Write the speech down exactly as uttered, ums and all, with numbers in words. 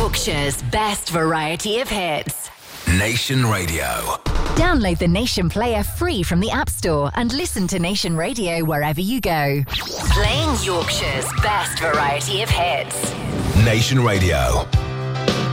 Yorkshire's best variety of hits. Nation Radio. Download the Nation Player free from the App Store and listen to Nation Radio wherever you go. Playing Yorkshire's best variety of hits. Nation Radio.